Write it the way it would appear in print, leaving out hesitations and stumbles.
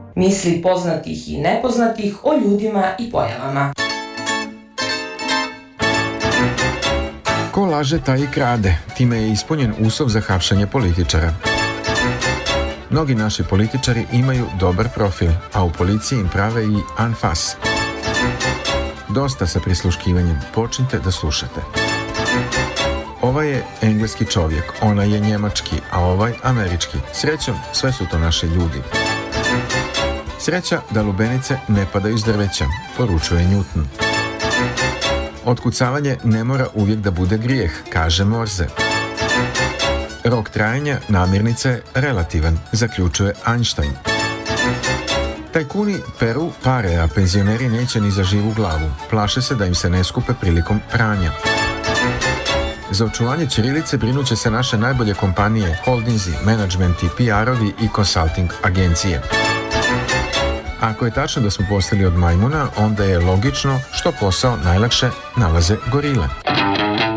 Misli poznatih i nepoznatih o ljudima i pojavama. Ko laže, taj i krade. Time je ispunjen uslov za hapšenje političara. Mnogi naši političari imaju dobar profil, a u policiji im prave i anfas. Dosta sa prisluškivanjem, počnite da slušate. Ovaj je engleski čovjek, ona je njemački, a ovaj američki. Srećom, sve su to naši ljudi. Sreća da lubenice ne padaju iz drveća, poručuje Newton. Otkucavanje ne mora uvijek da bude grijeh, kaže Morze. Rok trajanja namirnice je relativan, zaključuje Einstein. Tajkuni peru pare, a penzioneri neće ni za živu glavu. Plaše se da im se ne skupe prilikom pranja. Za očuvanje ćirilice brinuće se naše najbolje kompanije, holdinzi, menadžmenti, PR-ovi i konsulting agencije. Ako je tačno da smo postali od majmuna, onda je logično što posao najlakše nalaze gorile.